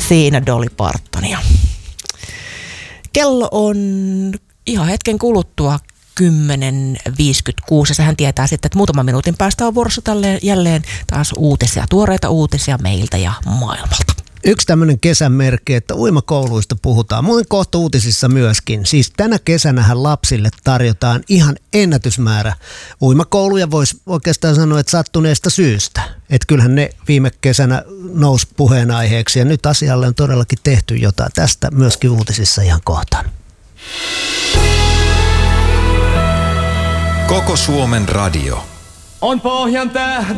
siinä Dolly Partonia. Kello on ihan hetken kuluttua 10.56 ja sehän tietää sitten, että muutaman minuutin päästä on vuorossa jälleen taas uutisia, tuoreita uutisia meiltä ja maailmalta. Yksi tämmöinen kesän merkki, että uimakouluista puhutaan. Muuten kohta uutisissa myöskin. Siis tänä kesänähän lapsille tarjotaan ihan ennätysmäärä uimakouluja. Voisi oikeastaan sanoa, että sattuneesta syystä. Että kyllähän ne viime kesänä nousi puheenaiheeksi ja nyt asialle on todellakin tehty jotain. Tästä myöskin uutisissa ihan kohtaan. Koko Suomen radio. On Pohjan tähdet.